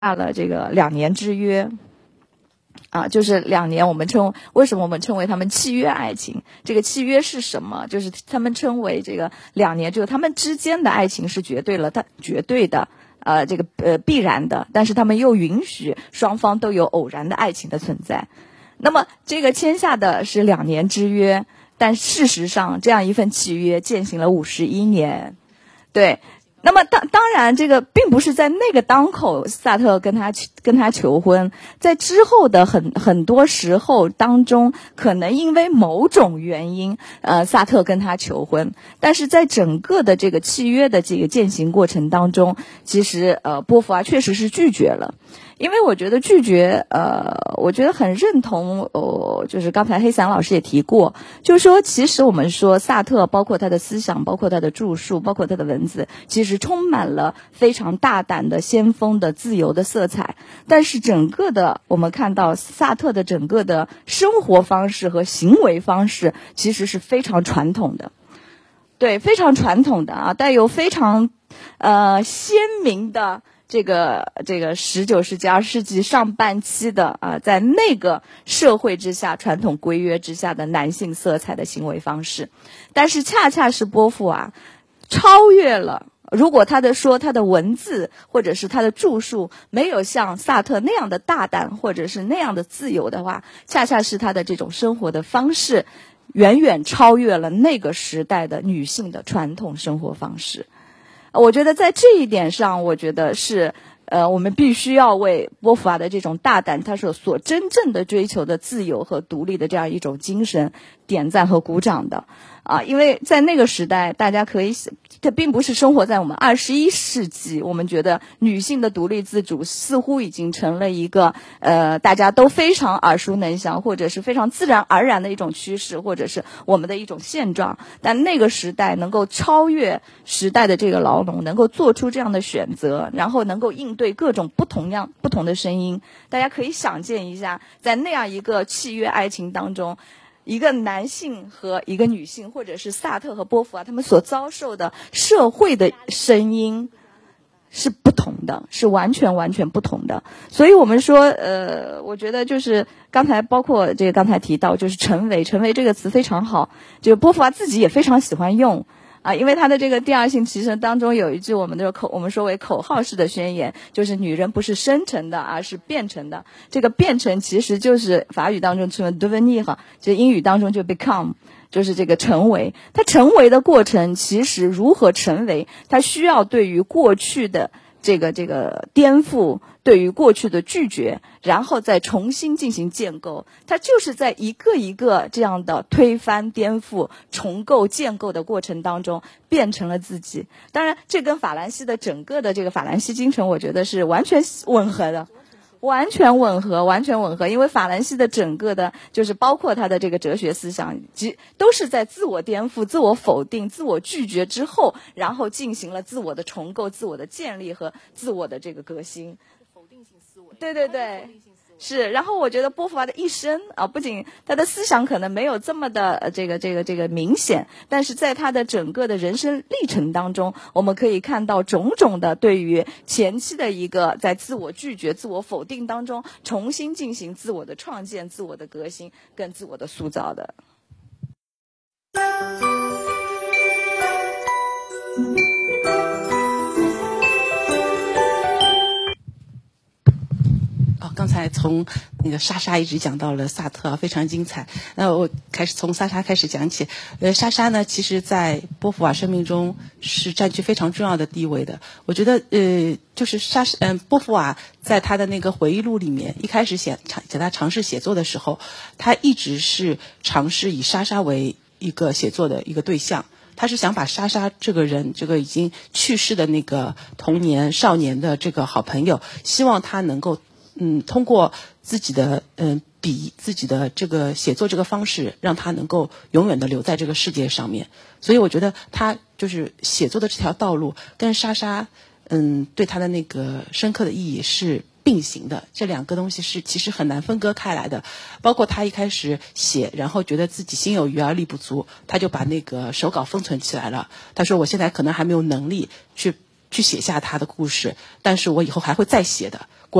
下了这个2年之约。就是2年，为什么我们称为他们契约爱情？这个契约是什么？就是他们称为这个2年，就是他们之间的爱情是绝对的，必然的，但是他们又允许双方都有偶然的爱情的存在。那么这个签下的是2年之约，但事实上这样一份契约践行了51年，对。那么当然，这个并不是在那个当口萨特跟他求婚，在之后的很多时候当中，可能因为某种原因，萨特跟他求婚，但是在整个的这个契约的这个践行过程当中，其实波伏娃确实是拒绝了。因为我觉得拒绝，我觉得很认同，就是刚才黑伞老师也提过，就是说，其实我们说萨特，包括他的思想，包括他的著述，包括他的文字，其实充满了非常大胆的、先锋的、自由的色彩。但是整个的，我们看到萨特的整个的生活方式和行为方式，其实是非常传统的，对，非常传统的带有非常鲜明的。这个19世纪、20世纪上半期的在那个社会之下、传统规约之下的男性色彩的行为方式，但是恰恰是波伏娃超越了。如果他的文字或者是他的著述没有像萨特那样的大胆或者是那样的自由的话，恰恰是他的这种生活的方式远远超越了那个时代的女性的传统生活方式。我觉得在这一点上，我觉得是我们必须要为波伏娃的这种大胆，他所真正的追求的自由和独立的这样一种精神点赞和鼓掌的因为在那个时代，大家可以，它并不是生活在我们21世纪，我们觉得女性的独立自主似乎已经成了一个大家都非常耳熟能详，或者是非常自然而然的一种趋势，或者是我们的一种现状。但那个时代能够超越时代的这个牢笼，能够做出这样的选择，然后能够应对各种不同的声音，大家可以想见一下，在那样一个契约爱情当中，一个男性和一个女性，或者是萨特和波伏娃他们所遭受的社会的声音是不同的，是完全不同的。所以我们说我觉得就是刚才包括这个刚才提到，就是成为这个词非常好，就波伏娃自己也非常喜欢用因为他的这个第二性提升当中有一句我们说为口号式的宣言，就是女人不是生成的，而是变成的。这个变成其实就是法语当中称为 devenir， 就英语当中就 become， 就是这个成为。它成为的过程，其实如何成为，它需要对于过去的这个颠覆，对于过去的拒绝，然后再重新进行建构。它就是在一个一个这样的推翻、颠覆、重构、建构的过程当中变成了自己。当然这跟法兰西的整个的这个法兰西精神我觉得是完全吻合的，完全吻合。因为法兰西的整个的就是包括他的这个哲学思想都是在自我颠覆、自我否定、自我拒绝之后，然后进行了自我的重构、自我的建立和自我的这个革新。 否定性思维， 对，是。然后我觉得波伏娃的一生不仅他的思想可能没有这么的这个明显，但是在他的整个的人生历程当中，我们可以看到种种的对于前期的一个在自我拒绝、自我否定当中重新进行自我的创建、自我的革新跟自我的塑造的。 刚才从那个莎莎一直讲到了萨特，非常精彩。我开始从莎莎开始讲起。莎莎呢，其实在波伏娃生命中是占据非常重要的地位的。我觉得就是波伏娃在他的那个回忆录里面，一开始在他尝试写作的时候，他一直是尝试以莎莎为一个写作的一个对象。他是想把莎莎这个人，这个已经去世的那个童年少年的这个好朋友，希望他能够通过自己的自己的这个写作这个方式，让他能够永远的留在这个世界上面。所以我觉得他就是写作的这条道路跟莎莎对他的那个深刻的意义是并行的，这两个东西是其实很难分割开来的。包括他一开始写，然后觉得自己心有余而力不足，他就把那个手稿封存起来了。他说我现在可能还没有能力去去写下他的故事，但是我以后还会再写的。